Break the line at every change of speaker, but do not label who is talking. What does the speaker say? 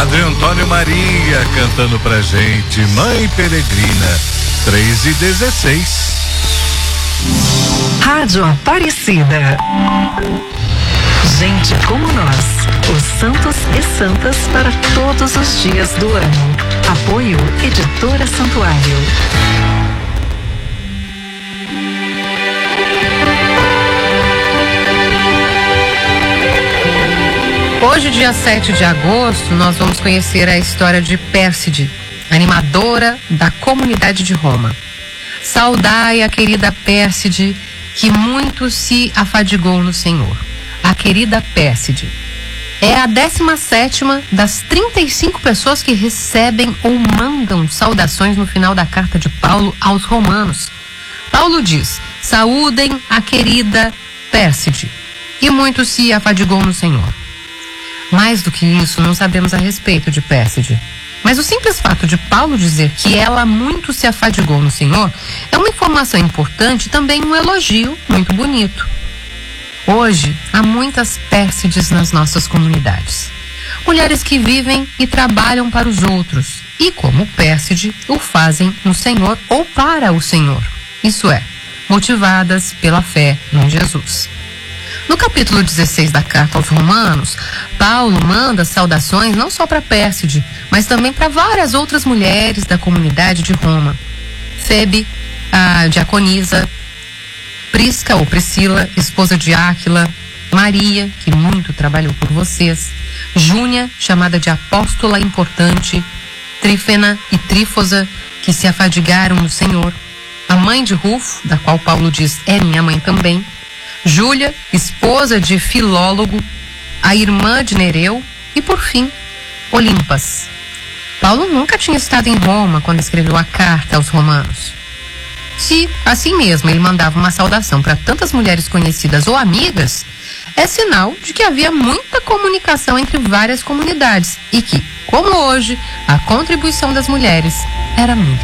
Padre Antônio Maria cantando pra gente, Mãe Peregrina, 3:16.
Rádio Aparecida. Gente como nós, os santos e santas para todos os dias do ano. Apoio Editora Santuário.
Hoje, dia 7 de agosto, nós vamos conhecer a história de Pérside, animadora da comunidade de Roma. Saudai a querida Pérside, que muito se afadigou no Senhor. A querida Pérside é a 17ª das 35 pessoas que recebem ou mandam saudações no final da carta de Paulo aos Romanos. Paulo diz: saúdem a querida Pérside, que muito se afadigou no Senhor. Mais do que isso, não sabemos a respeito de Pérside. Mas o simples fato de Paulo dizer que ela muito se afadigou no Senhor é uma informação importante e também um elogio muito bonito. Hoje, há muitas Pérsides nas nossas comunidades. Mulheres que vivem e trabalham para os outros e, como Pérside, o fazem no Senhor ou para o Senhor. Isso é, motivadas pela fé em Jesus. No capítulo 16 da carta aos Romanos, Paulo manda saudações não só para Pérside, mas também para várias outras mulheres da comunidade de Roma. Febe, a diaconisa, Prisca ou Priscila, esposa de Áquila, Maria, que muito trabalhou por vocês, Júnia, chamada de apóstola importante, Trífena e Trífosa, que se afadigaram no Senhor, a mãe de Rufo, da qual Paulo diz é minha mãe também, Júlia, esposa de Filólogo, a irmã de Nereu e, por fim, Olimpas. Paulo nunca tinha estado em Roma quando escreveu a carta aos Romanos. Se, assim mesmo, ele mandava uma saudação para tantas mulheres conhecidas ou amigas, é sinal de que havia muita comunicação entre várias comunidades e que, como hoje, a contribuição das mulheres era muito